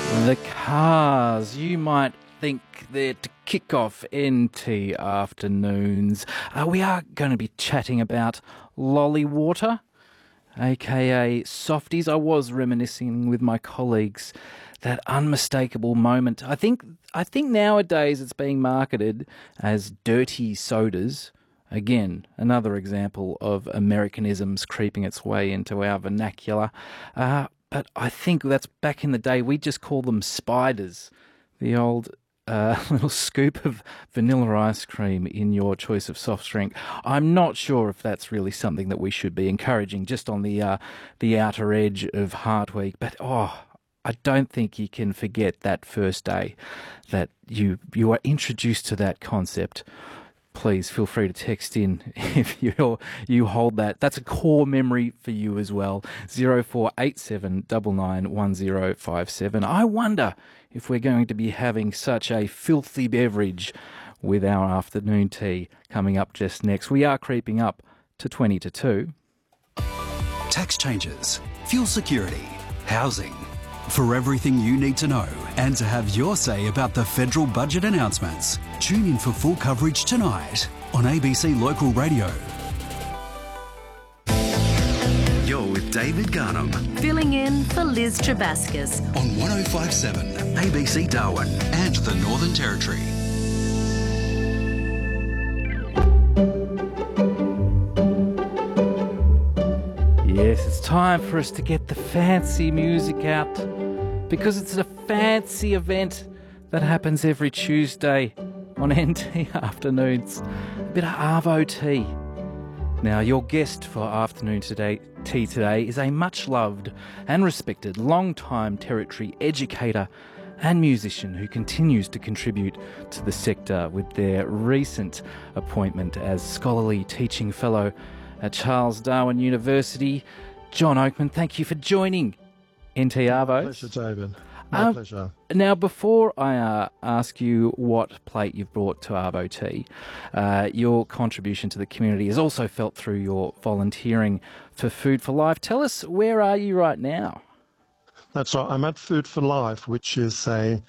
The Cars. You might think they're to kick off NT afternoons. We are going to be chatting about lolly water, aka softies. I was reminiscing with my colleagues that unmistakable moment. I think nowadays it's being marketed as dirty sodas. Again, another example of Americanisms creeping its way into our vernacular. But I think that's back in the day. We just call them spiders. The old little scoop of vanilla ice cream in your choice of soft drink. I'm not sure if that's really something that we should be encouraging just on the outer edge of Heart Week. But I don't think you can forget that first day that you are introduced to that concept. Please feel free to text in if you hold that. That's a core memory for you as well. 0487 991057. I wonder if we're going to be having such a filthy beverage with our afternoon tea coming up just next. We are creeping up to 20 to 2. Tax changes, fuel security, housing. For everything you need to know and to have your say about the federal budget announcements, tune in for full coverage tonight on ABC Local Radio. You're with David Garnham. Filling in for Liz Trebaskas On 105.7 ABC Darwin and the Northern Territory. Yes, it's time for us to get the fancy music out because it's a fancy event that happens every Tuesday on NT afternoons. A bit of Arvo tea. Now, your guest for afternoon tea today is a much-loved and respected long-time Territory educator and musician who continues to contribute to the sector with their recent appointment as Scholarly Teaching Fellow at Charles Darwin University. John Oakman, thank you for joining NT Arvo. Pleasure, David. My pleasure. Now, before I ask you what plate you've brought to Arvo Tea, your contribution to the community is also felt through your volunteering for Food for Life. Tell us, where are you right now? That's right. I'm at Food for Life, which is a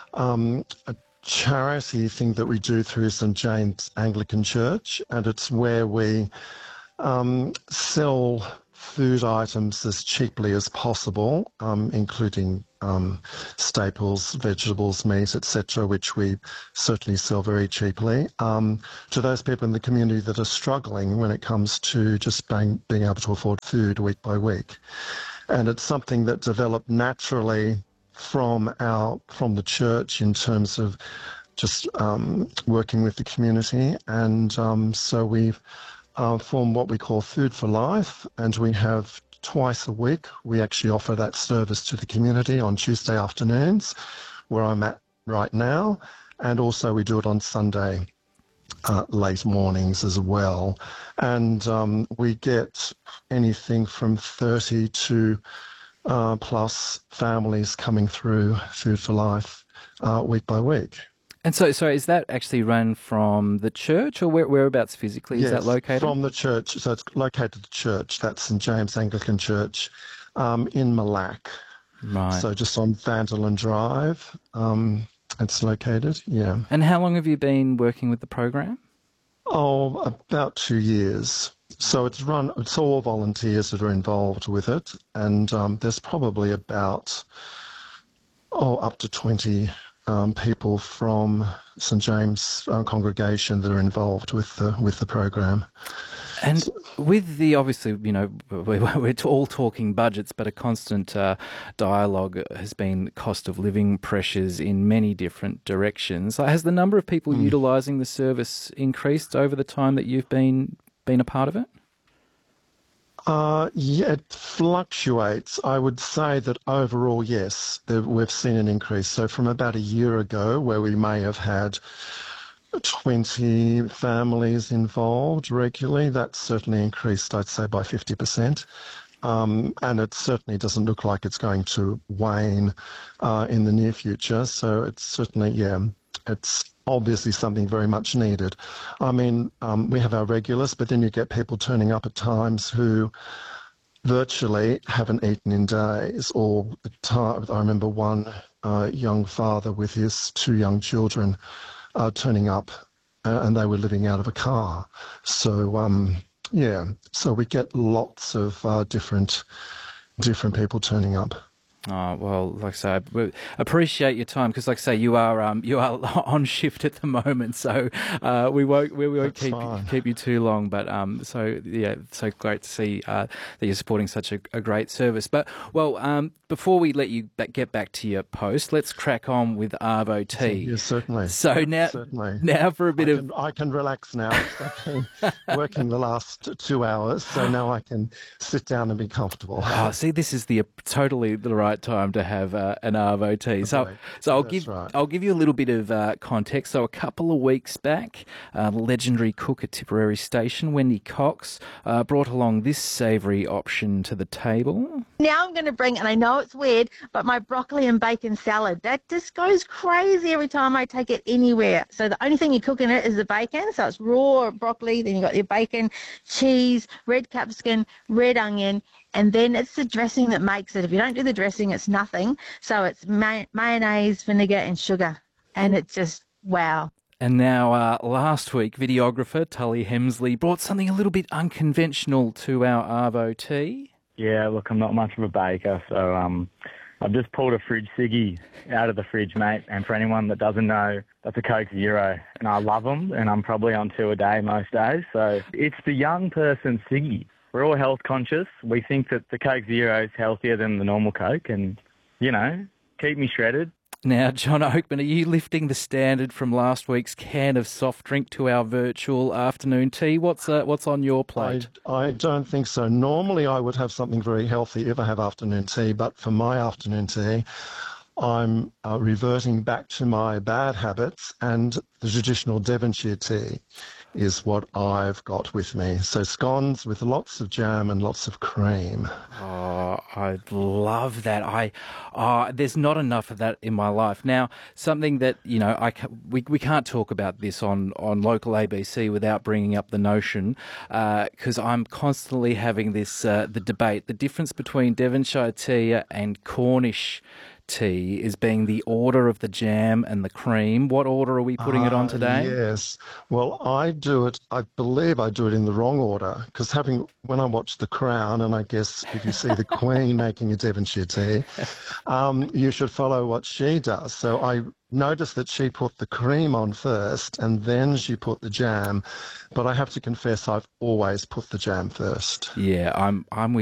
charity thing that we do through St James Anglican Church, and it's where we sell food items as cheaply as possible, including staples, vegetables, meat, etc., which we certainly sell very cheaply, to those people in the community that are struggling when it comes to just being able to afford food week by week. And it's something that developed naturally from the church in terms of just working with the community, and so we've formed what we call Food for Life, and we have twice a week we actually offer that service to the community on Tuesday afternoons, where I'm at right now, and also we do it on Sunday late mornings as well. And we get anything from 30 to plus families coming through Food for Life week by week. And so is that actually run from the church, or whereabouts physically is that located? From the church. So it's located at the church. That's St James Anglican Church in Mille Lacs. Right. So just on Vanderlyn Drive, it's located, yeah. And how long have you been working with the program? Oh, about 2 years. So it's all volunteers that are involved with it, and there's probably about up to 20 people from St James congregation that are involved with the program. And with the, obviously, we're all talking budgets, but a constant dialogue has been cost of living pressures in many different directions. Has the number of people utilising the service increased over the time that you've been a part of it? Yeah, it fluctuates. I would say that overall, yes, we've seen an increase. So from about a year ago, where we may have had 20 families involved regularly, that's certainly increased, I'd say, by 50%. And it certainly doesn't look like it's going to wane in the near future. So it's certainly, it's obviously something very much needed. I mean, we have our regulars, but then you get people turning up at times who virtually haven't eaten in days. Or I remember one young father with his 2 young children turning up, and they were living out of a car. So so we get lots of different people turning up. Oh, well, like I say, we appreciate your time because, like I say, you are on shift at the moment, so we won't keep you too long. But so great to see that you're supporting such a great service. But before we let you get back to your post, let's crack on with Arvo Tea. Yes, certainly. So now for a bit I can relax now. I've been working the last 2 hours, so now I can sit down and be comfortable. Oh, see, this is totally the right time to have an Arvo Tea. So I'll give you a little bit of context. So a couple of weeks back, the legendary cook at Tipperary Station, Wendy Cox, brought along this savoury option to the table. Now I'm going to bring, and I know it's weird, but my broccoli and bacon salad. That just goes crazy every time I take it anywhere. So the only thing you cook in it is the bacon. So it's raw broccoli, then you've got your bacon, cheese, red capsicum, red onion, and then it's the dressing that makes it. If you don't do the dressing, it's nothing. So it's mayonnaise, vinegar, and sugar. And it's just, wow. And now, last week, videographer Tully Hemsley brought something a little bit unconventional to our Arvo Tea. Yeah, look, I'm not much of a baker, so I've just pulled a fridge ciggy out of the fridge, mate. And for anyone that doesn't know, that's a Coke Zero. And I love them, and I'm probably on 2 a day most days. So it's the young person ciggy. We're all health conscious. We think that the Coke Zero is healthier than the normal Coke and, keep me shredded. Now, John Oakman, are you lifting the standard from last week's can of soft drink to our virtual afternoon tea? What's on your plate? I don't think so. Normally I would have something very healthy if I have afternoon tea, but for my afternoon tea, I'm reverting back to my bad habits, and the traditional Devonshire tea is what I've got with me. So scones with lots of jam and lots of cream. Oh, I love that. There's not enough of that in my life. Now, something that, we can't talk about this on local ABC without bringing up the notion, because I'm constantly having this, the debate, the difference between Devonshire tea and Cornish tea is being the order of the jam and the cream. What order are we putting it on today? Yes. Well, I believe I do it in the wrong order, because when I watch The Crown, and I guess if you see the Queen making a Devonshire tea, you should follow what she does. So I noticed that she put the cream on first and then she put the jam, but I have to confess I've always put the jam first. Yeah, I'm with